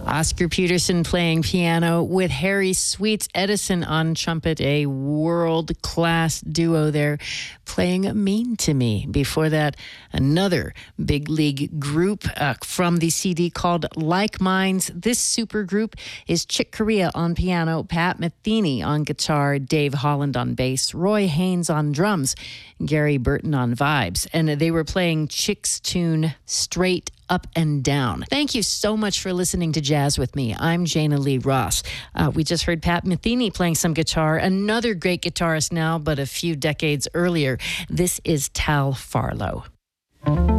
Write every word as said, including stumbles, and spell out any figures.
Oscar Peterson playing piano with Harry Sweets Edison on trumpet, a world-class duo there playing Mean to Me. Before that, another big league group uh, from the C D called Like Minds. This super group is Chick Corea on piano, Pat Metheny on guitar, Dave Holland on bass, Roy Haynes on drums, Gary Burton on vibes. And they were playing Chick's tune Straight Up and Down. Thank you so much for listening to Jazz with me. I'm Jana Lee Ross. Uh, we just heard Pat Metheny playing some guitar, another great guitarist now, but a few decades earlier. This is Tal Farlow.